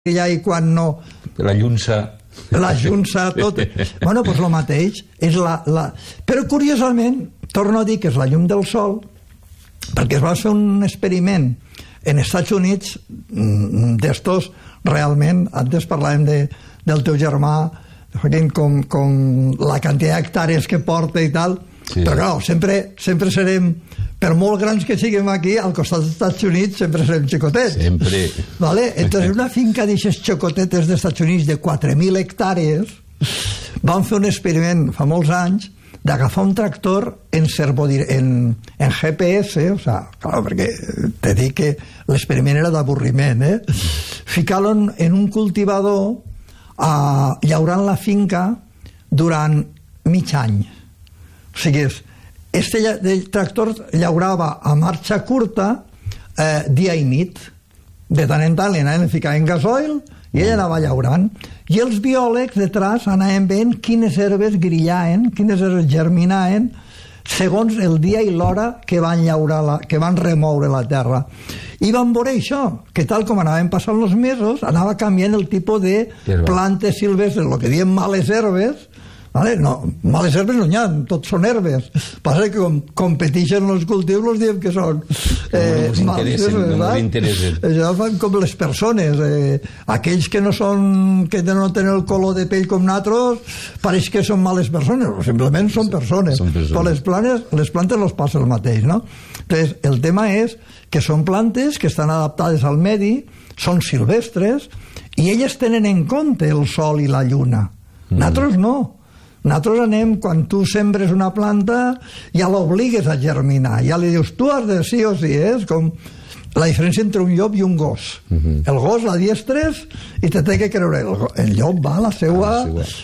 ja i quan no... La llunça... La llunça, tot. Bueno, doncs el mateix. És Però, curiosament, torno a dir que és la llum del sol, perquè es va fer un experiment en Estats Units d'estos, realment, antes parlàvem del teu germà, com la quantitat d'hectàrees que porta i tal, sí. Però clar, sempre serem, per molt grans que siguem aquí, al costat dels Estats Units sempre serem xicotets. Sempre. Vale? Entonces, una finca d'aixes xocotetes dels Estats Units de 4.000 hectàrees van fer un experiment fa molts anys d'agafar un tractor en GPS, o sea, claro, perquè te dic que l'experiment era d'avorriment, ficar-lo en un cultivador llaurant la finca durant mig any. O sigui, el tractor llaurava a marxa curta dia i nit. De tant en tant li anaven ficant gasoil i ell anava llaurant. I els biòlegs detrás anaven veient quines herbes grillaven, quines herbes germinaven, segons el dia i l'hora que van llaurar, que van remoure la terra. I van veure això, que tal com anaven passant els mesos, anava canviant el tipus de plantes silvestres, el que diem males herbes. Vale? No, males herbes no n'hi ha, tots són herbes. Passa que com competeixen els cultius, els diem que són males herbes. No interessen. Això fan com les persones. Aquells que no tenen el color de pell com nosaltres, pareix que són males persones, o simplement són persones. Però les plantes els passa el mateix, no? Entonces, el tema és que són plantes que estan adaptades al medi, són silvestres, i elles tenen en compte el sol i la lluna. Nosaltres no. Nosaltres anem, quan tu sembres una planta, ja l'obligues a germinar, ja li dius, tu has de sí o sí, és com la diferència entre un llop i un gos. El gos l'adiestres i te té que creure. El llop va a la seua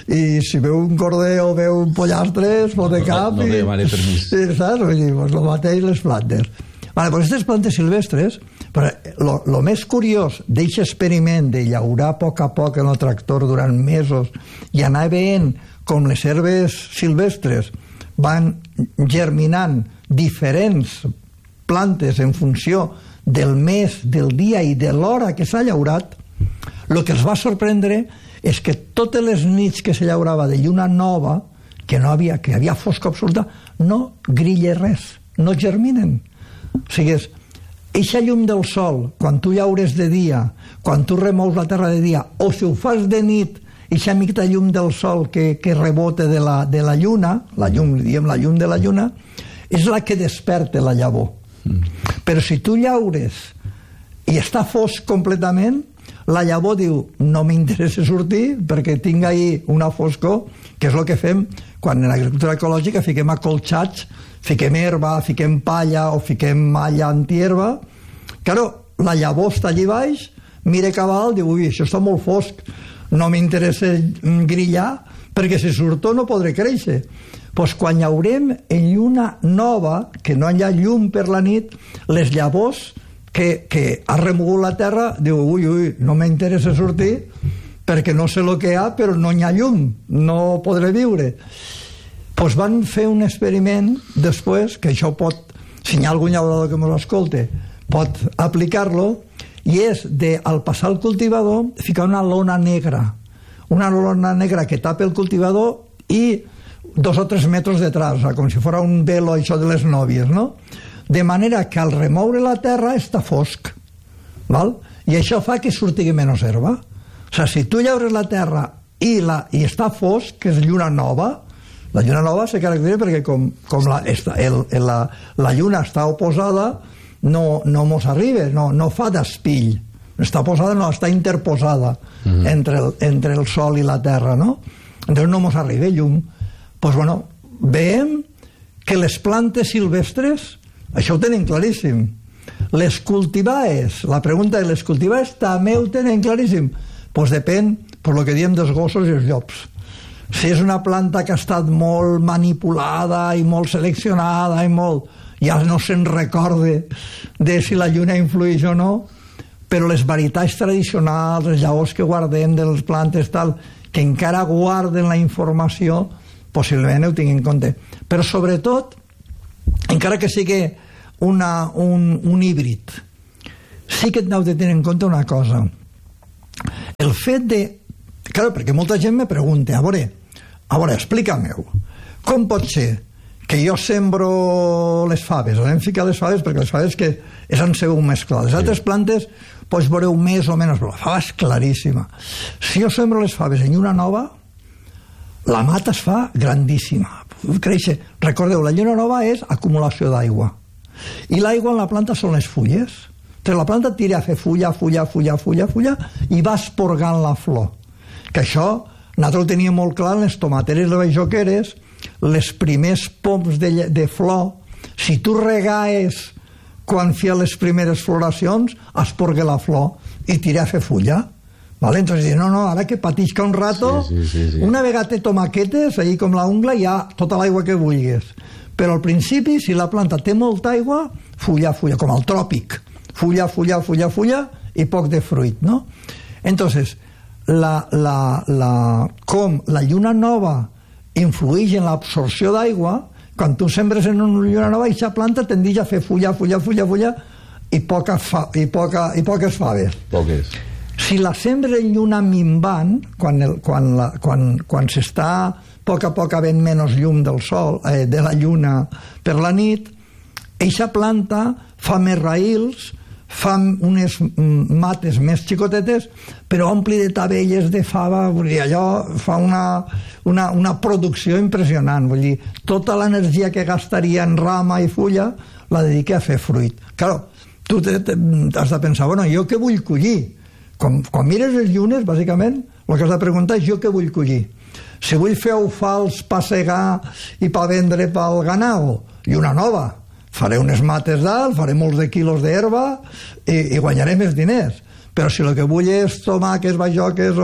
i si veu un corder o veu un pollastre es fot de cap no demana permís. Saps? Vull dir, el mateix les plantes. Vale, doncs aquestes plantes silvestres, però el més curiós d'aquest experiment de llaurar a poc en el tractor durant mesos i anar veient com les herbes silvestres van germinant diferents plantes en funció del mes, del dia i de l'hora que s'ha llaurat, el que els va sorprendre és que totes les nits que se llaurava de lluna nova, que havia fosca absoluta, no grilla res, no germinen. O sigui, eixa llum del sol, quan tu llaures de dia, quan tu remous la terra de dia, o si ho fas de nit, eixa mica llum del sol que rebota de la lluna, la llum de la lluna, és la que desperta la llavor. Però si tu llaures i està fosc completament, la llavor diu, no m'interessa sortir perquè tinc ahí una foscor, que és el que fem quan en l'agricultura ecològica fiquem acolxats, fiquem herba, fiquem palla o fiquem malla antierba. Claro, la llavor està allà baix, mira cap a dalt, diu, ui, això està molt fosc, no m'interessa grillar perquè si surto no podré créixer. Doncs quan llaurem en lluna nova, que no hi ha llum per la nit, les llavors que ha remogut la terra diu, ui, no m'interessa sortir perquè no sé el que hi ha, però no hi ha llum, no podré viure. Doncs van fer un experiment després, que això pot, si hi ha algun llaurador que m'escolte, pot aplicar-lo, i és al passar el cultivador ficar una lona negra que tapa el cultivador i 2 o 3 metres detrás, o sea, com si fos un velo això de les nòvies, no? De manera que al remoure la terra està fosc, val? I això fa que surti menys herba. O sigui, si tu llaures la terra i està fosc, que és lluna nova, la lluna nova se caracteritza perquè com la lluna està oposada, no mos arriba, no fa d'espill, està posada, no, està interposada entre el sol i la terra, no? Entonces no mos arriba llum. Doncs bueno, veiem que les plantes silvestres, això ho tenen claríssim. Les cultivades, la pregunta és, les cultivades també ho tenen claríssim? Doncs depèn, per lo que diem dels gossos i els llops. Si és una planta que ha estat molt manipulada i molt seleccionada i molt... ja no se'n recorda de si la lluna influeix o no, però les varietats tradicionals, les llavors que guardem de les plantes tal, que encara guarden la informació, possiblement ho tinguin en compte. Però sobretot, encara que sigui un híbrid, sí que heu de tenir en compte una cosa. el fet de... Claro, perquè molta gent me pregunta, a veure, explica-m'ho, com pot ser que jo sembro les faves, anem a ficar les faves perquè les faves que és en seu més clar. Les altres plantes, doncs veureu més o menys, però la fava és claríssima. Si jo sembro les faves en lluna nova, la mata es fa grandíssima. Créixer. Recordeu, la lluna nova és acumulació d'aigua. I l'aigua en la planta són les fulles. Entonces la planta tira a fer fulla, i va esporgant la flor. Que això, nosaltres ho teníem molt clar en les tomateres de baixoqueres, les primers poms de flor, si tu regaes quan feia les primeres floracions, esporga la flor i tira a fer fulla. ¿Vale? Entonces, no, ara que patisca un rato, sí. Una vegada té tomaquetes, ahí com la ungla, hi ha tota l'aigua que vulguis. Però al principi, si la planta té molta aigua, fulla, com al tròpic. Fulla, i poc de fruit, no? Entonces, com la lluna nova influeix en l'absorció d'aigua, quan tu sembres en una lluna nova, aquesta planta tendeix a fer fulla, i poques faves. Poques. Si la sembra en lluna minvant, quan s'està a poc havent menys llum del sol, de la lluna per la nit, eixa planta fa més raïls, fa unes mates més xicotetes, però ompli de tabelles de fava, vull dir, allò fa una producció impressionant, vull dir, tota l'energia que gastaria en rama i fulla la dedica a fer fruit. Claro, tu has de pensar, bueno, jo què vull collir? Quan mires les llunes, bàsicament, el que has de preguntar és jo què vull collir. Si vull fer alfals per segar i per vendre pel ganao, lluna nova, faré unes mates dalt, faré molts de quilos d'herba i guanyaré més diners. Però si el que vull és tomàquets, bajoques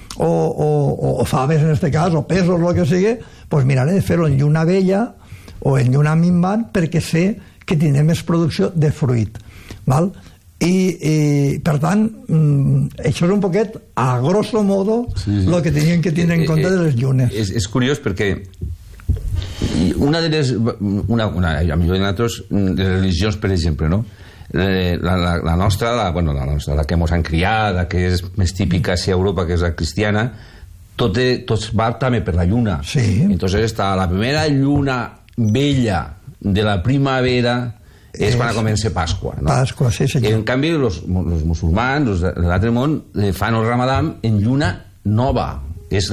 o faves en este cas, o pesos, el que sigui, doncs miraré de fer-ho en lluna vella o en lluna minvant perquè sé que tindré més producció de fruit. Val? I per tant això és un poquet a grosso modo el que tenien que tindre en compte de les llunes. És curiós perquè una de les a millor de nosaltres les religions, per exemple, no? la nostra, la que ens han criat, la que és més típica a Europa, que és la cristiana, tot va també per la lluna. Entonces està la primera lluna vella de la primavera és quan comença Pasqua, no? Pasqua, sí, senyor. En canvi, els musulmans, l'altre món, fan el Ramadà en lluna nova. És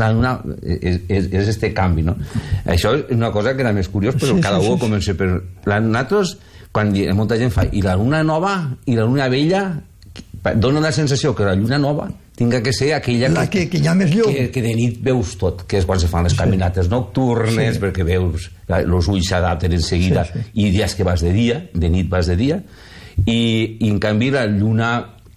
este canvi, no? Això és una cosa que era més curiós, però cada un comença per... Nosaltres, quan molta gent fa i la lluna nova i la lluna vella, dona la sensació que la lluna nova tinga que ser aquella que hi ha més llum, que de nit veus tot, que és quan se fan les caminates nocturnes, perquè veus els ulls s'adapten en seguida, i dies que vas de dia, de nit vas de dia, i en canvi la lluna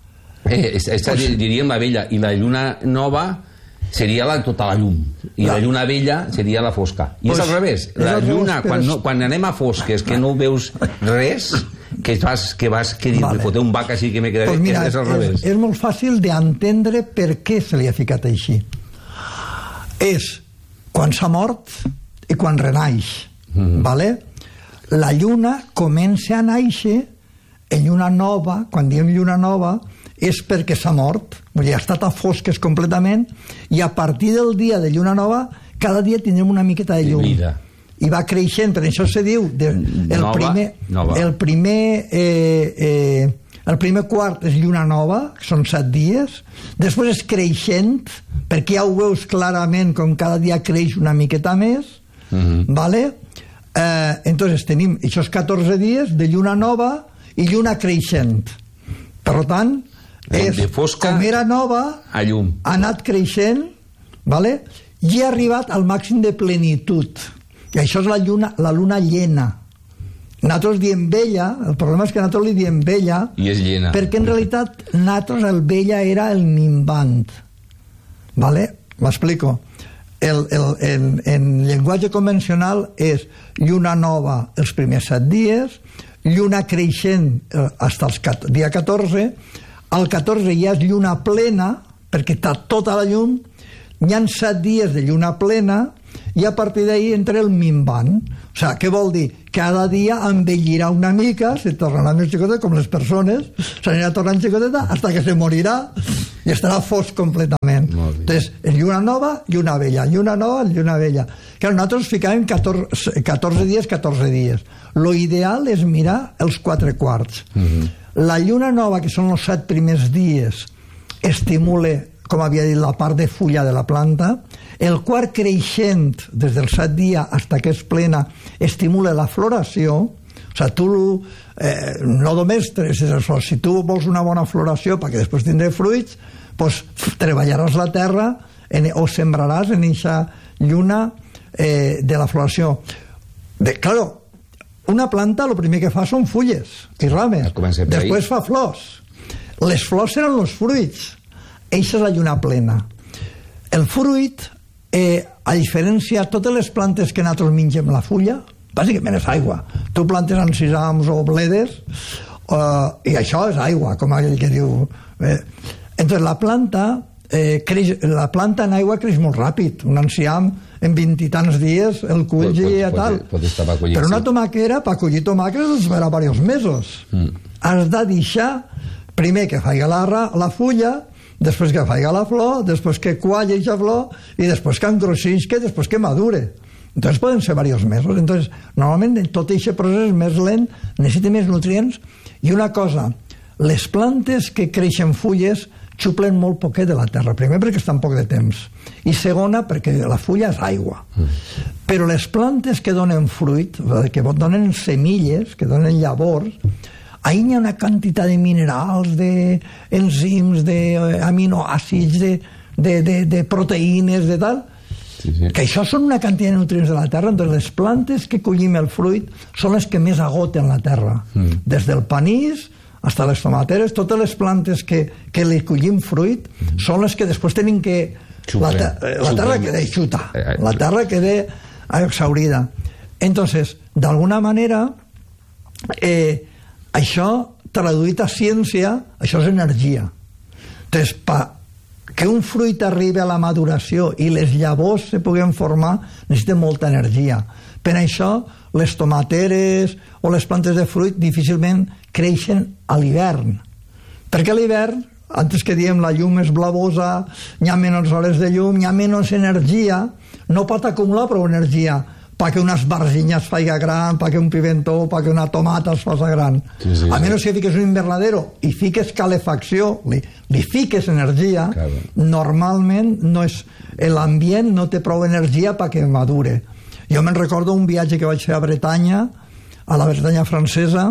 diríem la vella, i la lluna nova seria tota la llum, i la lluna vella seria la fosca, i és al revés. La lluna, quan anem a fosques que no veus res, que me foté un bac així que me quedaré, és al revés. És molt fàcil d'entendre per què se li ha ficat així. És quan s'ha mort i quan renaix. La lluna comença a néixer en lluna nova. Quan diem lluna nova és perquè s'ha mort, vull dir, ha estat a fosques completament, i a partir del dia de lluna nova cada dia tindrem una miqueta de llum. I va creixent, per això se diu el primer quart és lluna nova, que són 7 dies, després és creixent, perquè ja ho veus clarament com cada dia creix una miqueta més, vale? Entonces tenim aquests 14 dies de lluna nova i lluna creixent. Per tant, com era nova, ha anat creixent, vale? I ha arribat al màxim de plenitud. I això és la luna llena. Nosaltres diem vella, el problema és que nosaltres li diem vella, perquè en realitat nosaltres el vella era el minvant. Vale? M'explico. En llenguatge convencional és lluna nova els primers 7 dies, lluna creixent fins al dia 14, al 14 ja és lluna plena, perquè està tota la llum, hi ha 7 dies de lluna plena, i a partir d'ahir entra el minvant. O sigui, què vol dir? Cada dia envellirà una mica, se tornarà més xicoteta, com les persones, s'anirà tornant xicoteta, fins que se morirà, i estarà fosc completament. Entonces, lluna nova, lluna vella, lluna nova, lluna vella. Clar, nosaltres ficàvem 14 dies, 14 dies. Lo ideal és mirar els 4 quarts. La lluna nova, que són els 7 primers dies, estimula, com havia dit, la part de fulla de la planta. El quart creixent, des del 7 dia fins que és plena, estimula la floració. O sigui, tu no només si tu vols una bona floració perquè després tindré fruits, doncs treballaràs la terra o sembraràs en aquesta lluna de la floració. Claro, una planta el primer que fa són fulles i rames, després fa flors. Les flors seran els fruits. Eixa és la lluna plena. El fruit, a diferència de totes les plantes que nosaltres mengem la fulla, bàsicament és aigua. Tu plantes encisams o bledes i això és aigua, com aquell que diu. Entonces la planta en aigua creix molt ràpid. Un enciam en 20 i tants dies el culls i tal. Però una tomaquera, per collir tomàquets, es farà diversos mesos. Has de deixar primer que faci la fulla, després que faci la flor, després que qualli aquesta flor i després que engrossisca, després que madure. Entonces poden ser diversos mesos. Entonces, normalment tot aquest procés és més lent, necessita més nutrients. I una cosa, les plantes que creixen fulles xuplen molt poquet de la terra. Primer, perquè estan poc de temps. I segona, perquè la fulla és aigua. Però les plantes que donen fruit, que donen semilles, que donen llavors, ahí hi ha una quantitat de minerals, d'enzims, d'aminoàcids, de proteïnes, de tal, que això són una quantitat de nutrients de la terra. Doncs les plantes que collim el fruit són les que més agoten la terra. Des del panís fins a les tomateres, totes les plantes que li collim fruit són les que després tenen que... La terra queda xuta, la terra queda exhaurida. Entonces, d'alguna manera, això, traduït a ciència, això és energia. Entonces, que un fruit arribi a la maduració i les llavors se puguen formar, necessita molta energia. Per això, les tomateres o les plantes de fruit difícilment creixen a l'hivern. Perquè a l'hivern, antes que diem la llum és blavosa, hi ha menys hores de llum, hi ha menys energia, no pot acumular prou energia perquè unes barzinyes es faci gran, perquè un pimentó, perquè una tomata es faci gran. A menys que fiques un invernadero i fiques calefacció, li fiques energia, normalment l'ambient no té prou energia perquè madure. Jo me'n recordo un viatge que vaig fer a Bretanya, a la Bretanya francesa,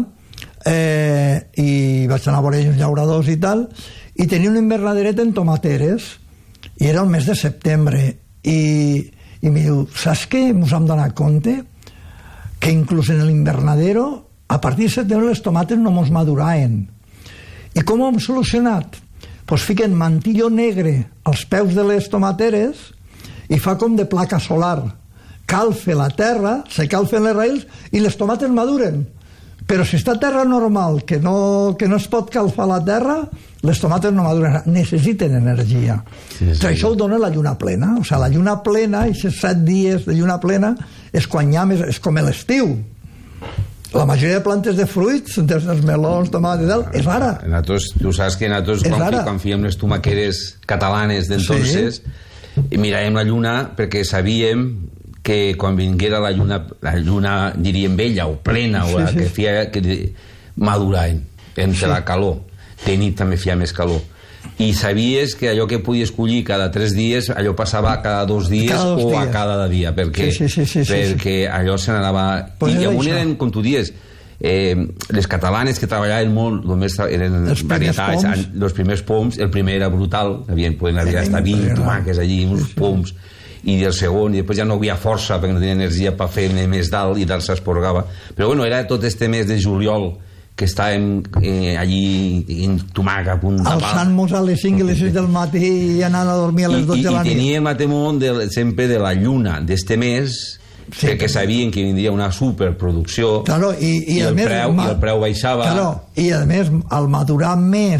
i vaig anar a veure els llauradors i tal, i tenia un invernaderet en tomateres, i era el mes de setembre, i em diu, saps què ens hem donat compte? Que inclús en l'invernadero, a partir de setembre les tomates no ens maduraven. I com ho hem solucionat? Doncs fiquen mantillo negre als peus de les tomateres i fa com de placa solar. Calfa la terra, se calfen les raïls i les tomates maduren. Però si està a terra normal, que no es pot calfar la terra, les tomates no maduren, necessiten energia. Això ho dona la lluna plena. O sigui, la lluna plena, aquests 7 dies de lluna plena, és quan hi ha més... És com l'estiu. La majoria de plantes de fruits, des dels melons, tomates i tal, és ara. Tu saps que nosaltres, quan fèiem les tomaqueres catalanes d'entonces, miràvem la lluna perquè sabíem que quan vinguera la lluna, diríem, vella o plena, o la que feia que maduraven entre la calor. De nit també feia més calor. I sabies que allò que podies collir cada 3 dies, allò passava cada 2 dies o a cada dia, perquè allò se n'anava... I amunt eren, com tu dies, les catalanes que treballaven molt, només eren varietats, els primers poms, el primer era brutal, poden haver hasta 20 tomàquets allí, uns poms, i el segon, i després ja no hi havia força perquè no tenia energia per fer més dalt i dalt s'esporgava. Però bueno, era tot este mes de juliol que estàvem allí en tomaca a punt de pal. Alçant-nos a les 5 i les 6 del matí i anant a dormir a les 12 de la nit. I teníem a temor sempre de la lluna d'este mes, perquè sabien que vindria una superproducció i el preu baixava. I a més, al madurar més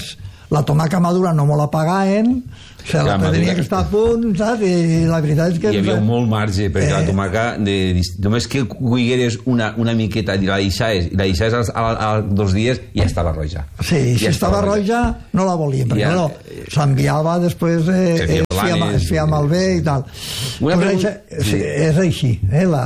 la tomaca madura no me la pagaven, se la tenia que estar a punt, saps? I la veritat és que... Hi havia molt marge, perquè la tomaca, només que cuigueres una miqueta i la deixaves als 2 dies, ja estava roja. Sí, si estava roja, no la volíem, perquè no, s'enviava després, es feia malbé i tal. És així.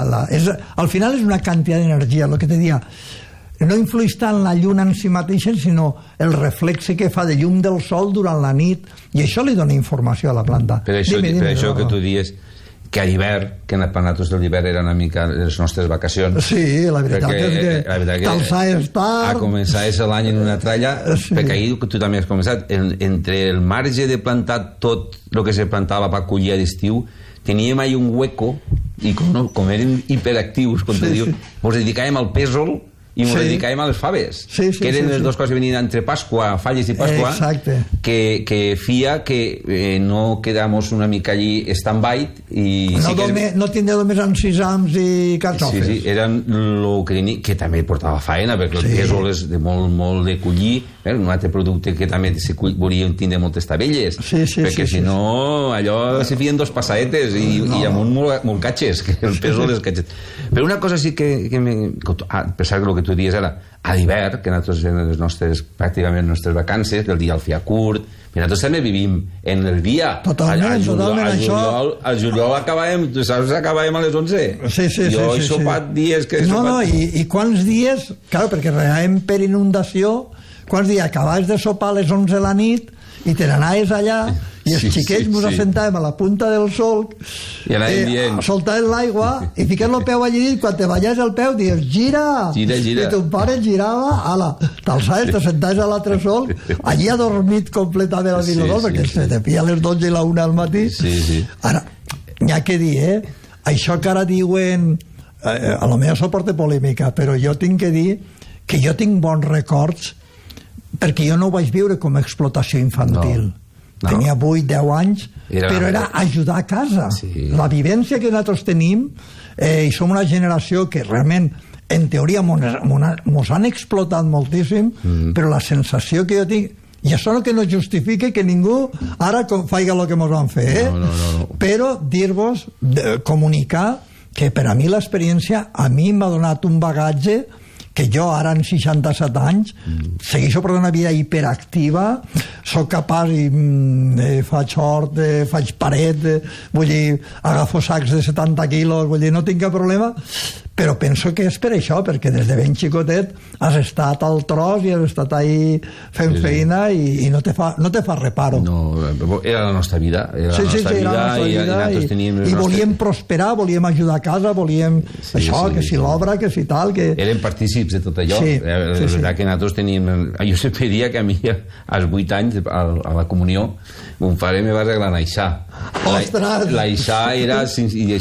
Al final és una quantitat d'energia, el que te dia. No influeix tant la lluna en si mateixa, sinó el reflexe que fa de llum del sol durant la nit, i això li dona informació a la planta. Per això que tu dius que a l'hivern, que per nosaltres l'hivern era una mica les nostres vacacions. Sí, la veritat és que t'alçaves tard. A començar l'any en una tralla, perquè ahir tu també has començat, entre el marge de plantar tot el que se plantava per collir a l'estiu, teníem ahir un hueco, i com érem hiperactius, com te diu, ens dedicàvem al pèsol i ens dedicàvem a les faves, que eren les dues coses que venien entre Pasqua, Falles i Pasqua, que feia que no quedamos una mica allí stand-by i no tindre només encisams i carxofes. Sí, eren que també portava faena, perquè el pèsol és de molt de collir, un altre producte que també volien tindre moltes tabelles, perquè si no allò se feien 2 passadetes i amunt molt catxes, que el pèsol és catxet. Però una cosa sí que a pesar que el que tu dius ara, a l'hivern, que nosaltres en les nostres, pràcticament les nostres vacances, el dia el feia curt, però nosaltres també vivim en el dia. Totalment, al juliol acabàvem, tu saps, acabàvem a les 11. Jo he sopat dies que... I quants dies, clar, perquè regàvem per inundació, quants dies acabaves de sopar a les 11 de la nit i te n'anaves allà i els xiquets ens assentàvem a la punta del solc soltàvem l'aigua i fiquem el peu allí i quan te ballaves el peu dius gira i ton pare girava t'alçaves, te sentaves a l'altre solc allí ha dormit completament al minodol perquè se te pilla a les 12 i la 1 al matí. Ara, n'hi ha que dir això que ara diuen a lo millor això porta polèmica, però jo tinc que dir que jo tinc bons records perquè jo no ho vaig viure com a explotació infantil. Tenia 8-10 anys, però era ajudar a casa. La vivència que nosaltres tenim, i som una generació que realment, en teoria, mos han explotat moltíssim, però la sensació que jo tinc, i això no que no justifique que ningú ara faiga el que mos van fer, però dir-vos, comunicar que per a mi l'experiència a mi m'ha donat un bagatge que jo ara en 67 anys segueixo per una vida hiperactiva, soc capaç i faig hort, faig paret, vull dir, agafo sacs de 70 quilos, vull dir, no tinc cap problema, però penso que és per això, perquè des de ben xicotet has estat al tros i has estat ahí fent feina i no te fa reparo. No, era la nostra vida, era la nostra vida i volíem prosperar, volíem ajudar a casa, volíem això, que si l'obra, que si tal, que... Eren partícips de tot allò. La veritat que nosaltres teníem... Jo sempre diria que a mi, als 8 anys, a la comunió, mon pare me va regalar l'aixà. Ostres! L'aixà era... I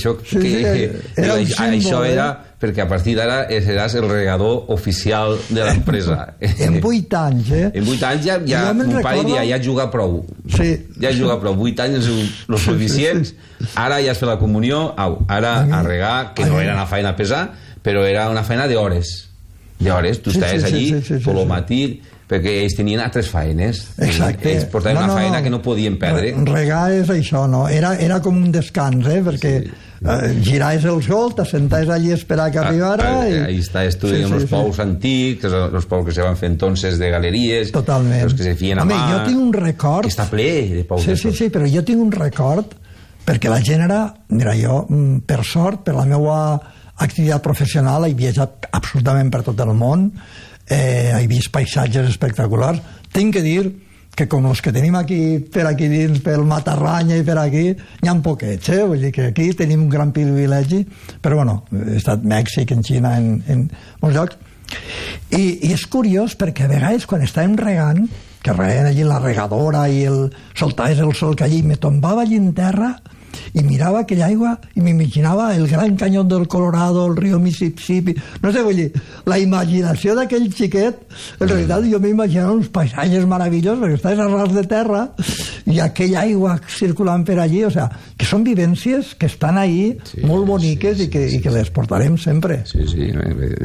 això era perquè a partir d'ara seràs el regador oficial de l'empresa. En 8 anys, En 8 anys ja mon pare diria, ja juga prou. Ja juga prou. 8 anys els suficients. Ara ja has fet la comunió, ara a regar, que no era una feina pesada, però era una feina d'hores. Tu estaves allí tot el matí, perquè ells tenien altres feines. Ells portaven una feina que no podien perdre. Regar és això, no? Era com un descans, perquè giraves el sol, t'assentaves allí a esperar que arribara ahí estaves tu amb els pous antics, els pous que se van fer entonces de galeries, els que se feien a mà, jo tinc un record que està ple de pous. Sí, però jo tinc un record perquè la gent era, mira, jo per sort, per la meva activitat professional he viatjat absolutament per tot el món, he vist paisatges espectaculars. Tinc que dir que com els que tenim aquí per aquí dins, pel Matarranya i per aquí, n'hi ha poquets, vull dir que aquí tenim un gran privilegi, però bueno, he estat a Mèxic, en Xina, en molts llocs, i és curiós perquè a vegades quan estàvem regant, que regaven allí la regadora i soltaves el sol que allí, me tombava allí en terra i mirava aquella aigua i m'imaginava el gran canyó del Colorado, el riu Mississippi, no sé, vull dir, la imaginació d'aquell xiquet, en realitat jo m'imaginava uns paisatges meravellosos perquè estaves a ras de terra i aquella aigua circulant per allí, o sigui, que són vivències que estan ahí molt boniques i que les portarem sempre. Sí.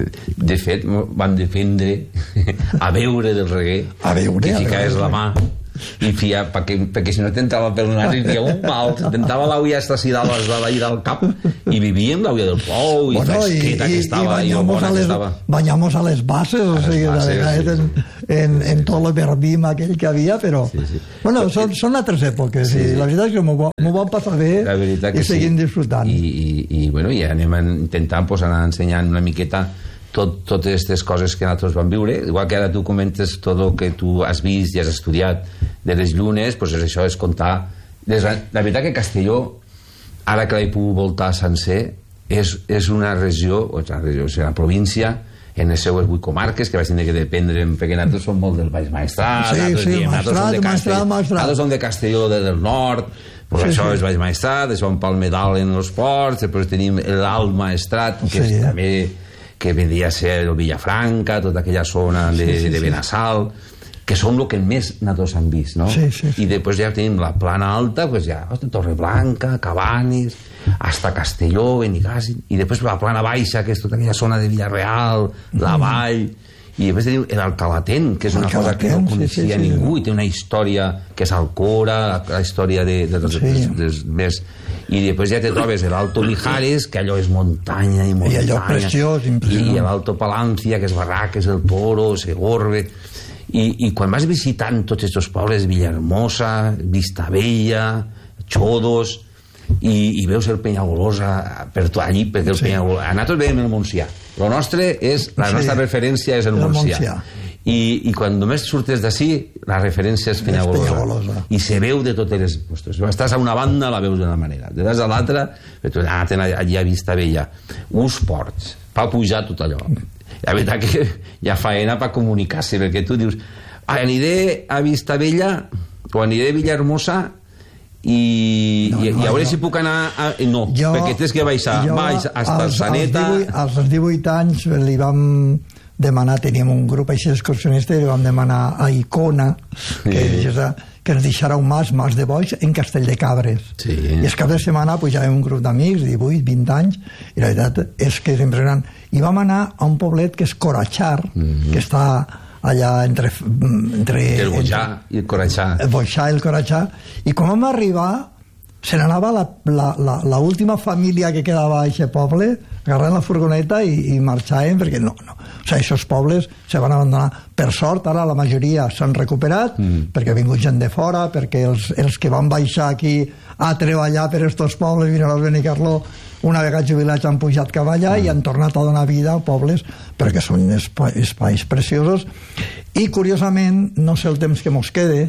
De fet, vam defendre a veure del reguer, que ficaves la mà i fia, perquè si no t'entrava pel nas i feia un mal, t'entrava l'auia estacidada del cap i vivíem l'auia del plou i fresqueta que estava i bona que estava. Banyamos a les bases, o sigui, en tot el verbim aquell que havia, però bueno, són altres èpoques i la veritat és que m'ho vam passar bé i seguim disfrutant. I anem intentant anar ensenyant una miqueta totes aquestes coses que nosaltres vam viure, igual que ara tu comentes tot el que tu has vist i has estudiat de les llunes, doncs això és contar. La veritat que Castelló, ara que l'he pogut voltar sencer, és una regió, o sigui, una província, en les seues 8 comarques, que vaig tenir que dependre, perquè nosaltres som molt del Baix Maestrat, nosaltres som de Castelló del Nord, pues això és Baix Maestrat, això un Palmedal en els ports, després tenim l'Alt Maestrat, que és també que vendria a ser el Villafranca, tota aquella zona de Benassal, que són el que més nosaltres han vist, no? I després ja tenim la plana alta, pues ja, Torreblanca, Cabanes, hasta Castelló, Benicàssim, i després la plana baixa, que és tota aquella zona de Villarreal, la Vall, i després tenim l'Alcalatén, que és una cosa que no coneixia ningú, i té una història que és Alcora, la història dels més... I després ja te trobes l'Alto Mijares, que allò és muntanya i muntanya, i allò preciós, i l'Alto Palancia, que és Barraques, el Toro, Segorbe, i quan vas visitant tots aquests pobles, Villahermosa, Vistabella, Xodos, i veus el Penyagolosa per tot allí, perquè el Penyagolosa... A nosaltres veiem el Montsià, la nostra referència és el Montsià. I quan només surtes d'ací, la referència és Penyagolosa. I se veu de totes les postres. Estàs a una banda, la veus d'una manera. De a l'altra, allà a Vistabella. Uns ports, per pujar tot allò. La veritat que hi ha faena per comunicar-se, perquè tu dius, aniré a Vistabella o aniré a Villahermosa i a veure si puc anar... No, perquè tens que baixar hasta Saneta. Als 18 anys li vam demanar, teníem un grup així excursionista, i li vam demanar a Icona que ens deixara un mas de Boix en Castell de Cabres. I el cap de setmana pujàvem un grup d'amics, 18, 20 anys, i la veritat és que és impressionant. I vam anar a un poblet que és Corachar, que està allà entre el Boixà i el Corachà. El Boixà i el Corachà. I quan vam arribar, se n'anava l'última família que quedava a aquest poble, agarrant la furgoneta i marxàvem, perquè no. O sigui, aquests pobles se van abandonar. Per sort, ara la majoria s'han recuperat, perquè ha vingut gent de fora, perquè els que van baixar aquí a treballar per aquests pobles, Vinaròs, Benicarló, una vegada jubilats han pujat cap allà i han tornat a donar vida a pobles, perquè són espais preciosos. I, curiosament, no sé el temps que mos quede,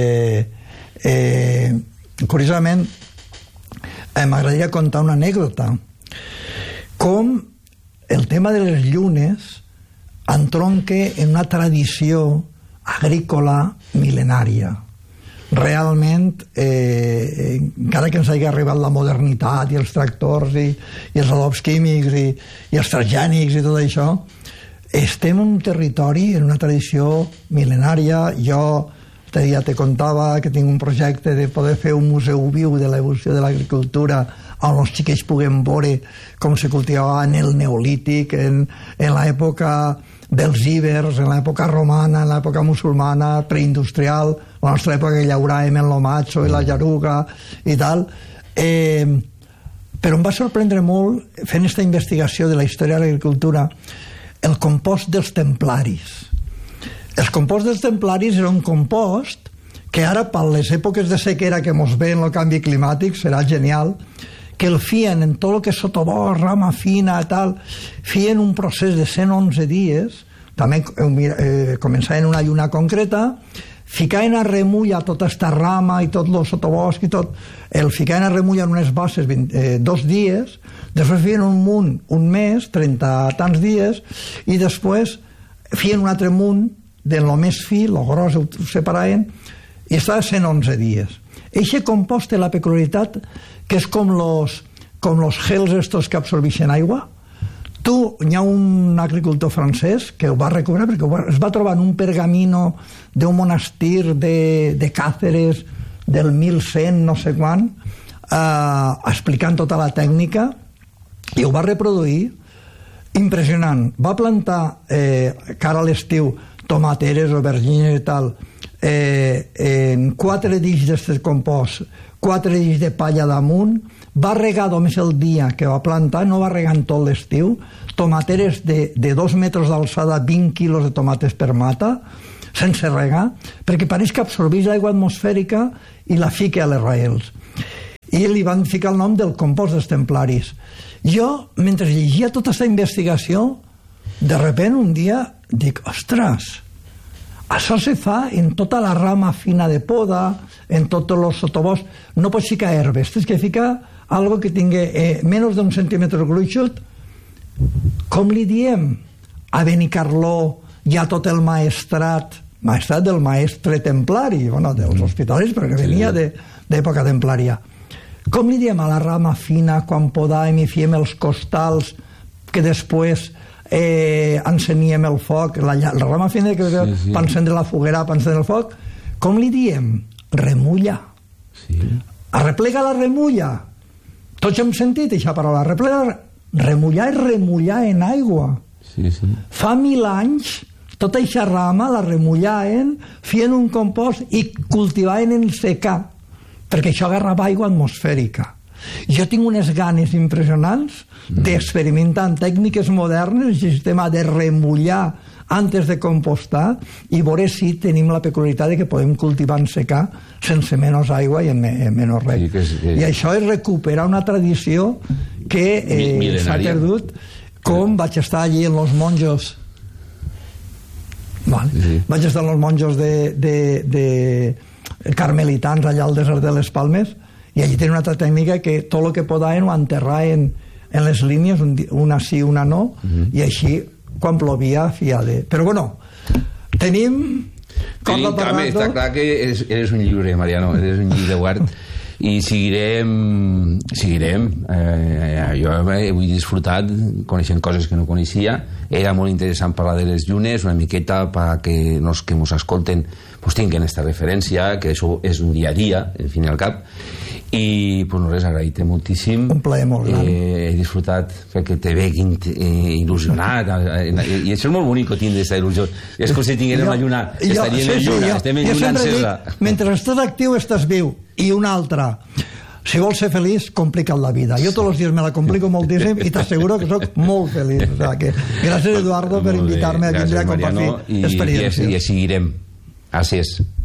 curiosament, m'agradaria contar una anècdota. Com el tema de les llunes entronca en una tradició agrícola mil·lenària. Realment, encara que ens hagi arribat la modernitat i els tractors i els adobs químics i els transgènics i tot això, estem en un territori, en una tradició mil·lenària. Jo ja te contava que tinc un projecte de poder fer un museu viu de l'evolució de l'agricultura on els xiquets puguem veure com se cultivava en el neolític, en l'època dels íbers, en l'època romana, en l'època musulmana, preindustrial, la nostra època que llauràvem en l'omatxo i la llaruga i tal. Però em va sorprendre molt, fent aquesta investigació de la història de l'agricultura, el compost dels templaris. El compost dels templaris era un compost que ara, per les èpoques de sequera que mos ve en el canvi climàtic, serà genial, que el fien en tot el que és sotobosc, rama fina, tal, fien un procés de 111 dies, també començaven una lluna concreta, ficaven a remull a tota esta rama i tot el sotobosc i tot, el ficaven a remull en unes bases 2 dies, després feien un munt un mes, 30 tants dies, i després feien un altre munt de lo més fi, lo gros, ho separaven, i estava 111 dies. Eixe compost té la peculiaritat que és com los gels estos que absorbeixen aigua. Hi ha un agricultor francès que ho va recuperar perquè es va trobar en un pergamino d'un monestir de Càceres del 1100, no sé quan, explicant tota la tècnica, i ho va reproduir. Impressionant. Va plantar cara a l'estiu tomateres, aubergines i tal, en 4 dix d'aquest compost, 4 dix de palla damunt, va regar només el dia que va plantar, no va regar en tot l'estiu, tomateres de 2 metres d'alçada, 20 quilos de tomates per mata, sense regar, perquè pareix que absorbeix l'aigua atmosfèrica i la fica a les raïls. I li van ficar el nom del compost dels templaris. Jo, mentre llegia tota aquesta investigació, de sobte un dia dic, ostres, això se fa en tota la rama fina de poda, en tots els sotoboscs, no pots ficar herbes, tens que ficar algo que tingui menys d'un centímetre gruixut. Com li diem? A Benicarló hi ha tot el maestrat del maestre templari, bueno, dels hospitals, perquè venia d'època templària. Com li diem a la rama fina quan podàvem i fiem els costals que després enceníem el foc, la rama fina que per encendre la foguera, per encendre el foc, com li diem? Remulla. Arreplega la remulla. Tots hem sentit aquesta paraula. Remullar és remullar en aigua. Fa 1000 anys tota aquesta rama la remullaven, feien un compost i cultivaven en secà, perquè això agarrava aigua atmosfèrica. Jo tinc unes ganes impressionants d'experimentar amb tècniques modernes el sistema de remullar antes de compostar i veure si tenim la peculiaritat de que podem cultivar en secà sense menys aigua i en menys reg. I això és recuperar una tradició que s'ha perdut, com vaig estar allí en los monjos. Vaig estar en los monjos de carmelitans allà al desert de les Palmes, i allí tenen una altra tècnica que tot el que podaven ho enterraven en les línies, una sí, una no, i així quan plovia fiade. Però bueno, tenim està clar que eres un llibre, Mariano, eres un llibre guard, i seguirem. Jo he disfrutat coneixent coses que no coneixia. Era molt interessant parlar de les llunes, una miqueta perquè els que ens escolten tinguin aquesta referència, que això és un dia a dia, al fin i al cap. I pues res, agraït-te moltíssim. Un plaer molt gran. He disfrutat perquè te veig il·lusionat, i això és molt bonic tindre aquesta il·lusió. És com si tinguérem la lluna, estaríem en lluna, estem en lluna encesa. Mentre estàs actiu estàs viu. I una altra, si vols ser feliç, complica't la vida. Jo tots els dies me la complico moltíssim i t'asseguro que soc molt feliç. O sigui que gràcies, Eduardo, per invitar-me a vindre a compartir experiències. I seguirem. Gràcies.